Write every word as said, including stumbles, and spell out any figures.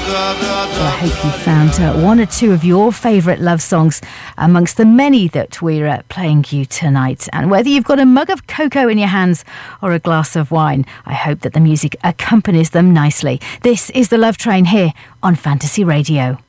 Well, I hope you found uh, one or two of your favourite love songs amongst the many that we're uh, playing you tonight. And whether you've got a mug of cocoa in your hands or a glass of wine, I hope that the music accompanies them nicely. This is The Love Train here on Fantasy Radio.